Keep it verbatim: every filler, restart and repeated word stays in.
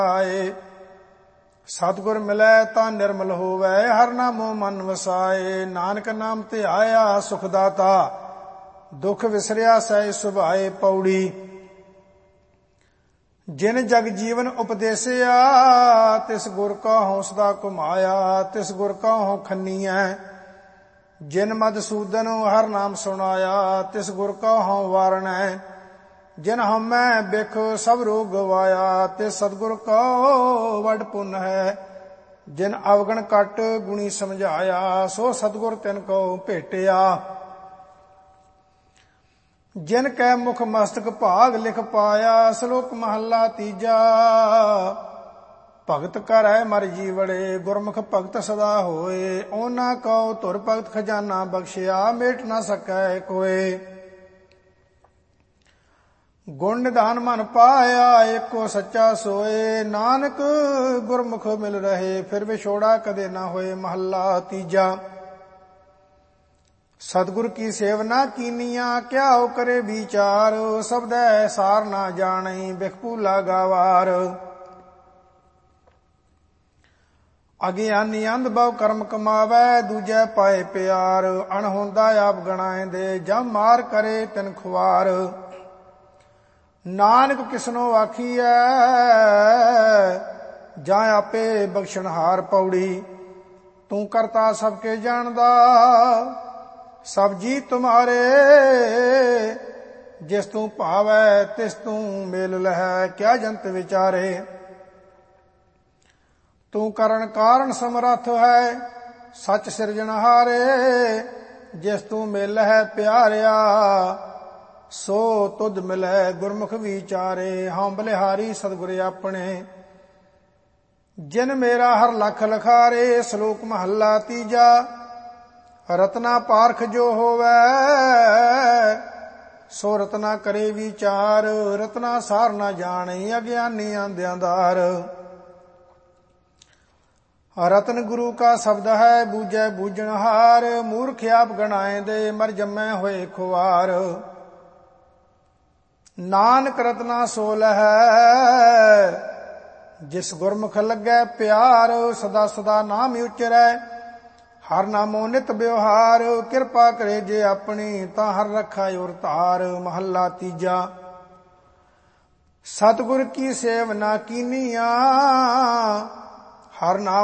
ਆਏ। ਸਤਿਗੁਰ ਮਿਲੈ ਤਾਂ ਨਿਰਮਲ ਹੋਵੈ, ਹਰਿ ਨਾਮੋ ਮਨ ਵਸਾਏ। ਨਾਨਕ ਨਾਮ ਧਿਆਇਆ ਸੁਖ ਦਾਤਾ, ਦੁਖ ਵਿਸਰਿਆ ਸਹਿ ਸੁਭਾਏ। ਪੌੜੀ। ਜਿਨ ਜਗ ਜੀਵਨ ਉਪਦੇਸਿਆ, ਤਿਸ ਗੁਰ ਕਾ ਹੌਸਦਾ ਘੁਮਾਇਆ। ਤਿਸ ਗੁਰ ਕਾ ਹਉ ਖੰਨੀਐ, ਜਿਨ ਮਧਸੂਦਨ ਹਰ ਨਾਮ ਸੁਣਾਇਆ। ਤਿਸ ਗੁਰ ਕਾ ਹਉ ਵਾਰਣੈ, ਜਿਨ ਹਉਮੈ ਬਿਖ ਸਭ ਰੋਗ ਗਵਾਇਆ। ਤਿਸ ਸਤਿਗੁਰ ਕਾ ਵੱਡ ਪੁੰਨ ਹੈ, ਜਿਨ ਅਵਗਣ ਘਟ ਗੁਣੀ ਸਮਝਾਇਆ। ਸੋ ਸਤਿਗੁਰ ਤਿਨ ਕੋ ਭੇਟਿਆ, ਜਿਨ ਕੈ ਮੁਖ ਮਸਤਕ ਭਾਗ ਲਿਖ ਪਾਇਆ। ਸ਼ਲੋਕ ਮਹੱਲਾ ਤੀਜਾ। ਭਗਤ ਕਰੈ ਮਰ ਜੀਵੜੇ, ਗੁਰਮੁਖ ਭਗਤ ਸਦਾ ਹੋਏ। ਉਹਨਾਂ ਕਉ ਧੁਰ ਭਗਤ ਖਜ਼ਾਨਾ ਬਖਸ਼ਿਆ, ਮੇਟ ਨਾ ਸਕੈ ਕੋਏ। ਗੁਣ ਨਿਧਾਨ ਮਨ ਪਾਇਆ, ਏਕੋ ਸੱਚਾ ਸੋਏ। ਨਾਨਕ ਗੁਰਮੁਖ ਮਿਲ ਰਹੇ, ਫਿਰ ਵਿਛੋੜਾ ਕਦੇ ਨਾ ਹੋਏ। ਮਹੱਲਾ ਤੀਜਾ। ਸਤਿਗੁਰ ਕੀ ਸੇਵ ਨਾ ਕੀਨੀਆਂ, ਕਿਆ ਕਰੇ ਵਿਚਾਰ। ਸਬਦੈ ਸਾਰ ਨਾ ਜਾਣਈ, ਬਿਖ ਭੂਲਾ ਗਾਵਾਰ। ਅਗਿਆਨੀ ਅੰਧ ਬਹੁ ਕਰਮ ਕਮਾਵੈ, ਦੂਜੈ ਪਾਏ ਪਿਆਰ। ਅਣਹੋਂਦਾ ਆਪ ਗਣਾਇਂਦੇ, ਜਮ ਮਾਰ ਕਰੇ ਤਿਨ ਖੁਆਰ। ਨਾਨਕ ਕਿਸਨੋ ਆਖੀਐ, ਜਾਂ ਆਪੇ ਬਖਸ਼ਣਹਾਰ। ਪੌੜੀ। ਤੂੰ ਕਰਤਾ ਸਭ ਕੇ ਜਾਣਦਾ, ਸਭ ਜੀ ਤੁਮਾਰੇ। ਜਿਸ ਤੂੰ ਭਾਵੈ ਤਿਸ ਤੂੰ ਮੇਲ ਲਹੈ, ਕਿਆ ਜੰਤ ਵਿਚਾਰੇ। ਤੂੰ ਕਰਨ ਕਾਰਨ ਸਮਰੱਥ ਹੈ, ਸੱਚ ਸਿਰਜਣਹਾਰੇ। ਜਿਸ ਤੂੰ ਮਿਲ ਹੈ ਪਿਆਰਿਆ, ਸੋ ਤੁਧ ਮਿਲੈ ਗੁਰਮੁਖ ਵਿਚਾਰੇ। ਹਉ ਬਲਿਹਾਰੀ ਸਤਿਗੁਰ ਆਪਣੇ, ਜਿਨ ਮੇਰਾ ਹਰ ਲਖ ਲਖਾਰੇ। ਸ਼ਲੋਕ ਮਹੱਲਾ ਤੀਜਾ। ਰਤਨਾ ਪਾਰਖ ਜੋ ਹੋਵੈ, ਸੋ ਰਤਨਾ ਕਰੇ ਵਿਚਾਰ। ਰਤਨਾ ਸਾਰ ਨਾ ਜਾਣਈ, ਅਗਿਆਨੀ ਅੰਧਿਆਦਾਰ। ਰਤਨ ਗੁਰੂ ਕਾ ਸ਼ਬਦ ਹੈ, ਬੂਝੈ ਬੂਝਣਹਾਰ। ਮੂਰਖ ਆਪ ਗਣਾਇਂਦੇ, ਮਰ ਜੰਮੈ ਹੋਏ ਖੁਆਰ। ਨਾਨਕ ਰਤਨਾ ਸੋ ਲਹੈ, ਜਿਸ ਗੁਰਮੁਖ ਲੱਗੈ ਪਿਆਰ। ਸਦਾ ਸਦਾ ਨਾਮ ਉਚਰੈ, ਹਰ ਨਾਮੋ ਨਿਤ ਵਿਵਹਾਰ। ਕਿਰਪਾ ਕਰੇ ਜੇ ਆਪਣੀ, ਤਾਂ ਹਰ ਰੱਖਾ ਉਰ ਧਾਰ। ਮਹੱਲਾ ਤੀਜਾ। ਸਤਿਗੁਰ ਕੀ ਸੇਵ ਨਾ ਕੀਨੀਆਂ, ਹਰ ਨਾਮ